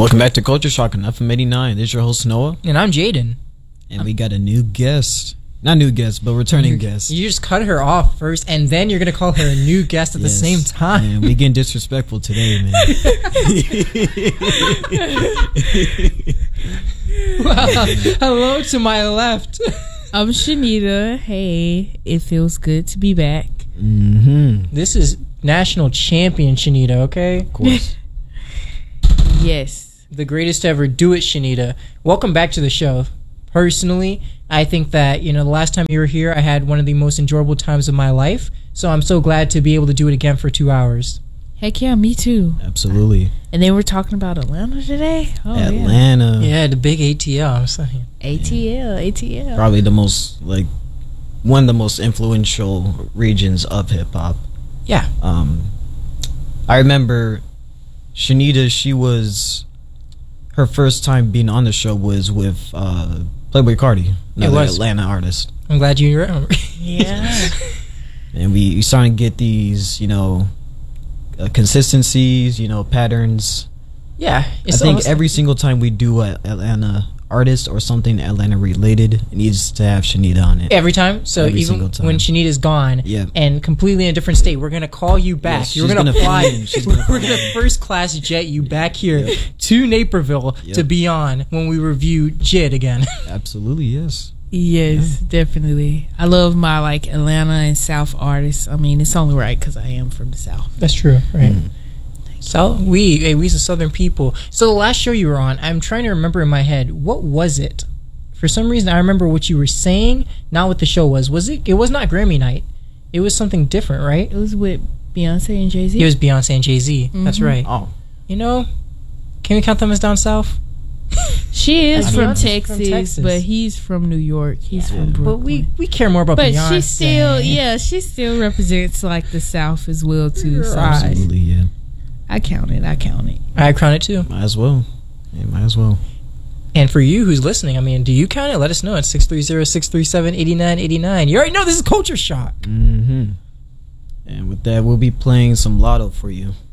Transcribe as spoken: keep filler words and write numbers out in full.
Welcome back to Culture Shock on F M eighty-nine. This is your host, Noah. And I'm Jaden. And we got a new guest. Not new guest, but returning guest. You just cut her off first, and then you're going to call her a new guest at yes. the same time. Man, we getting disrespectful today, man. Wow. Hello to my left. I'm Shanita. Hey, it feels good to be back. Mm-hmm. This is national champion Shanita, okay? Of course. Yes. The greatest to ever do it, Shanita. Welcome back to the show. Personally, I think that, you know, the last time you were here, I had one of the most enjoyable times of my life. So I'm so glad to be able to do it again for two hours. Heck yeah, me too. Absolutely. And then we're talking about Atlanta today. Oh, Atlanta. Yeah. yeah, the big A T L. I'm saying. A T L, A T L. Probably the most, like, one of the most influential regions of hip hop. Yeah. Um, I remember Shanita, she was, her first time being on the show was with uh, Playboi Carti, another Atlanta artist. I'm glad you remember. Yeah. And we, we started to get these, you know, uh, consistencies, you know, patterns. Yeah. I think every single time we do a Atlanta artist or something Atlanta related, it needs to have Shanita on it. Every time? So every even time. when Shanita's gone yeah. and completely in a different state, we're going to call you back. Yes, You're going to fly. Gonna we're going to first class jet you back here yep. to Naperville yep. to be on when we review J I D again. Absolutely, yes. Yes, yeah. Definitely. I love my like Atlanta and South artists. I mean, it's only right because I am from the South. That's true, right? Mm. So we, hey, we's the Southern people. So the last show you were on, I'm trying to remember in my head, what was it? For some reason, I remember what you were saying, not what the show was. Was it? It was not Grammy night. It was something different, right? It was with Beyonce and Jay-Z. It was Beyonce and Jay-Z. Mm-hmm. That's right. Oh, you know, can we count them as down south? She is from Texas, from Texas, but he's from New York. He's yeah. from Brooklyn. But we, we care more about but Beyonce. But she still, yeah, she still represents like the South as well too. So absolutely, yeah. I count it. I count it. I count it too. Might as well. Yeah, might as well. And for you who's listening, I mean, do you count it? Let us know at six three zero, six three seven, eight nine eight nine. You already know this is Culture Shock. Mm-hmm. And with that, we'll be playing some Lotto for you.